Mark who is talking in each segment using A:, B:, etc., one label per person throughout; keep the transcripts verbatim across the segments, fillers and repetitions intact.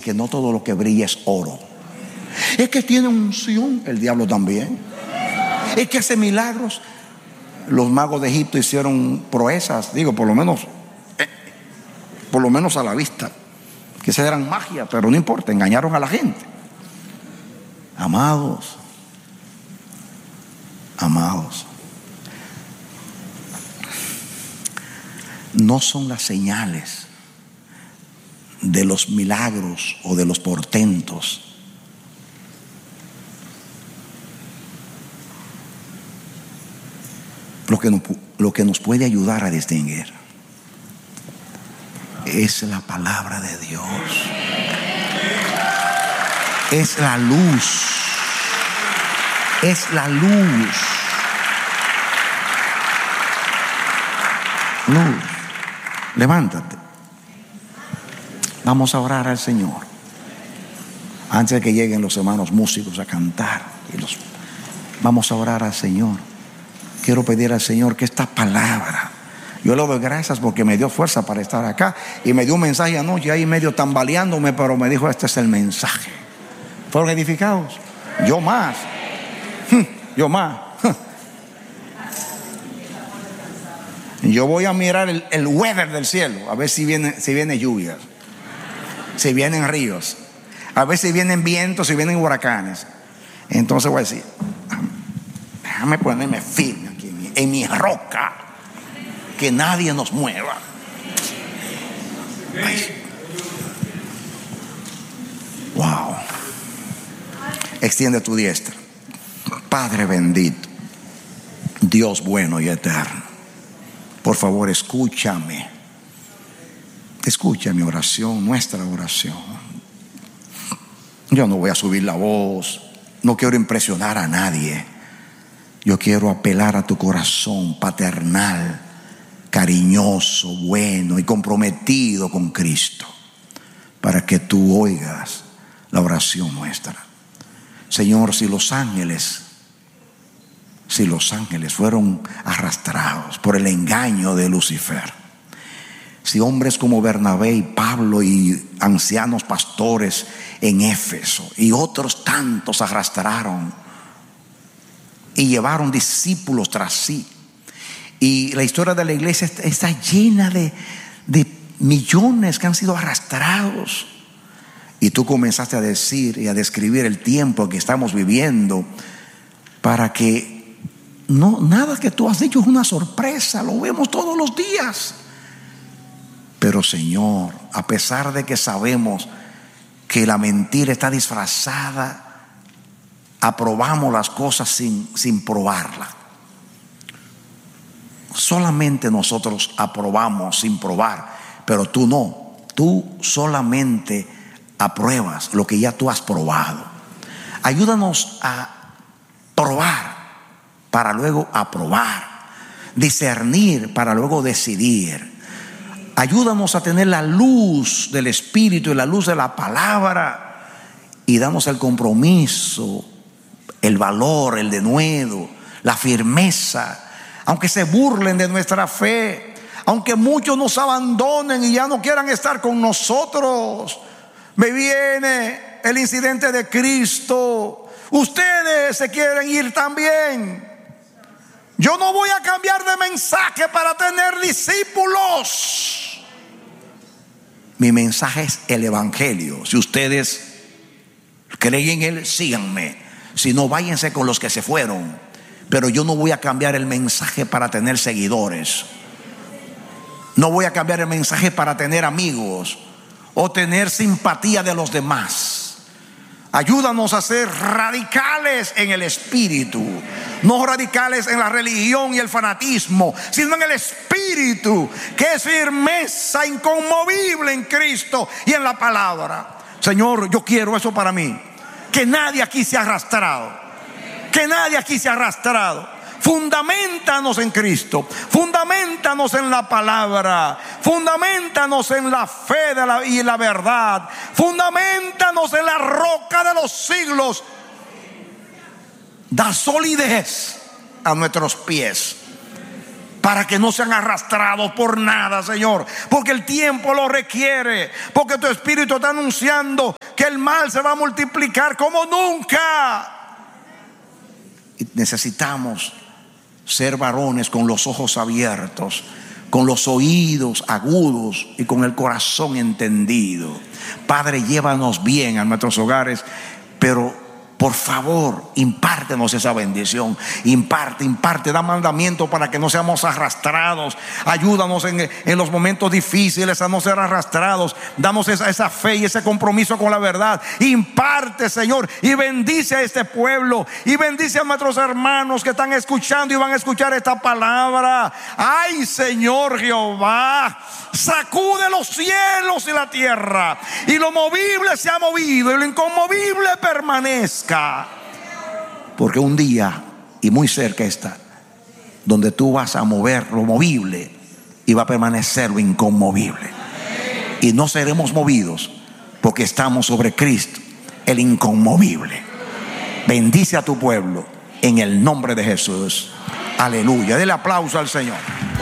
A: que no todo lo que brilla es oro. Es que tiene unción, el diablo también. Es que hace milagros. Los magos de Egipto hicieron proezas, digo, por lo menos eh, por lo menos a la vista, que se eran magia, pero no importa, engañaron a la gente. Amados, amados, no son las señales de los milagros o de los portentos lo que nos, lo que nos puede ayudar a distinguir. Es la palabra de Dios, es la luz, es la luz, luz. Levántate, vamos a orar al Señor antes de que lleguen los hermanos músicos a cantar y los, vamos a orar al Señor. Quiero pedir al Señor que esta palabra, yo le doy gracias porque me dio fuerza para estar acá y me dio un mensaje anoche ahí medio tambaleándome, pero me dijo: este es el mensaje. ¿Fueron edificados? Yo más, yo más. Yo voy a mirar el, el weather del cielo, a ver si viene, si viene lluvia, si vienen ríos, a ver si vienen vientos, si vienen huracanes. Entonces voy a decir: déjame ponerme firme aquí en mi, en mi roca, que nadie nos mueva. Ay. Wow. Extiende tu diestra. Padre bendito, Dios bueno y eterno, por favor escúchame. Escucha mi oración, nuestra oración. Yo no voy a subir la voz, no quiero impresionar a nadie. Yo quiero apelar a tu corazón paternal, cariñoso, bueno y comprometido con Cristo, para que tú oigas la oración nuestra. Señor, si los ángeles, si los ángeles fueron arrastrados por el engaño de Lucifer, si hombres como Bernabé y Pablo y ancianos pastores en Éfeso y otros tantos arrastraron y llevaron discípulos tras sí, y la historia de la iglesia está llena de, de millones que han sido arrastrados, y tú comenzaste a decir y a describir el tiempo que estamos viviendo, para que no, nada que tú has dicho es una sorpresa, lo vemos todos los días. Pero Señor, a pesar de que sabemos que la mentira está disfrazada, aprobamos las cosas sin, sin probarla. Solamente nosotros aprobamos sin probar, pero tú no. Tú solamente apruebas lo que ya tú has probado. Ayúdanos a probar para luego aprobar, discernir para luego decidir. Ayúdanos a tener la luz del Espíritu y la luz de la palabra, y damos el compromiso, el valor, el denuedo, la firmeza, aunque se burlen de nuestra fe, aunque muchos nos abandonen y ya no quieran estar con nosotros. Me viene el incidente de Cristo, ustedes se quieren ir también. Yo no voy a cambiar de mensaje para tener discípulos. Mi mensaje es el evangelio. Si ustedes creen en él, síganme. Si no, váyanse con los que se fueron. Pero yo no voy a cambiar el mensaje para tener seguidores. No voy a cambiar el mensaje para tener amigos o tener simpatía de los demás. Ayúdanos a ser radicales en el espíritu, no radicales en la religión y el fanatismo, sino en el espíritu, que es firmeza inconmovible en Cristo y en la palabra. Señor, yo quiero eso para mí. Que nadie aquí se ha arrastrado, que nadie aquí se ha arrastrado. Fundamentanos en Cristo, fundamentanos en la palabra, fundamentanos en la fe de la, y la verdad, fundamentanos en la roca de los siglos. Da solidez a nuestros pies para que no sean arrastrados por nada, Señor, porque el tiempo lo requiere, porque tu Espíritu está anunciando que el mal se va a multiplicar como nunca. Y necesitamos ser varones con los ojos abiertos, con los oídos agudos y con el corazón entendido. Padre, llévanos bien a nuestros hogares, pero por favor, impártenos esa bendición. Imparte, imparte, da mandamiento para que no seamos arrastrados. Ayúdanos en, en los momentos difíciles a no ser arrastrados. Damos esa, esa fe y ese compromiso con la verdad. Imparte, Señor, y bendice a este pueblo. Y bendice a nuestros hermanos que están escuchando y van a escuchar esta palabra. Ay, Señor Jehová, sacude los cielos y la tierra, y lo movible se ha movido y lo inconmovible permanezca. Porque un día, y muy cerca está, donde tú vas a mover lo movible y va a permanecer lo inconmovible. Y no seremos movidos porque estamos sobre Cristo, el inconmovible. Bendice a tu pueblo en el nombre de Jesús. Aleluya. Dele aplauso al Señor.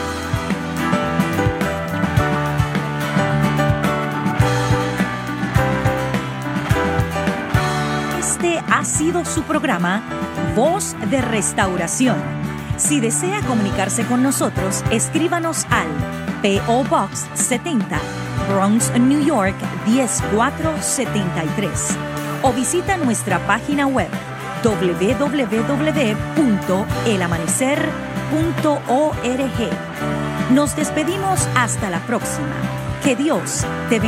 B: Ha sido su programa Voz de Restauración. Si desea comunicarse con nosotros, escríbanos al P O Box setenta, Bronx, New York diez mil cuatrocientos setenta y tres, o visita nuestra página web doble u doble u doble u punto el amanecer punto org. Nos despedimos hasta la próxima. Que Dios te bendiga.